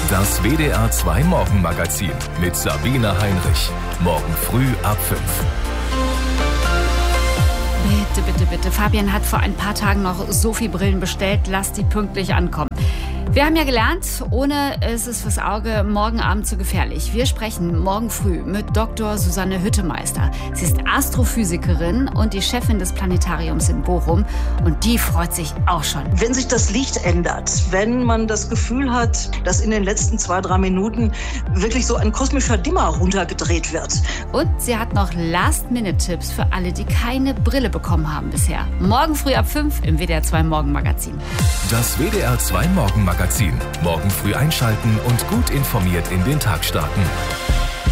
Das WDR 2 Morgenmagazin mit Sabine Heinrich. Morgen früh ab 5. Bitte. Fabian hat vor ein paar Tagen noch so viel Brillen bestellt. Lasst die pünktlich ankommen. Wir haben ja gelernt, ohne ist es fürs Auge morgen Abend zu gefährlich. Wir sprechen morgen früh mit Dr. Susanne Hüttemeister. Sie ist Astrophysikerin und die Chefin des Planetariums in Bochum. Und die freut sich auch schon. Wenn sich das Licht ändert, wenn man das Gefühl hat, dass in den letzten 2-3 Minuten wirklich so ein kosmischer Dimmer runtergedreht wird. Und sie hat noch Last-Minute-Tipps für alle, die keine Brille bekommen haben bisher. Morgen früh ab 5 im WDR 2 Morgenmagazin. Das WDR 2 Morgenmagazin. Morgen früh einschalten und gut informiert in den Tag starten.